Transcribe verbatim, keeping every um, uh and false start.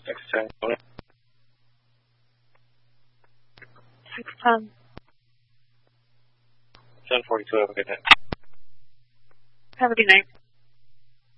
six ten. six ten. ten forty-two, have a good night. Have a good night.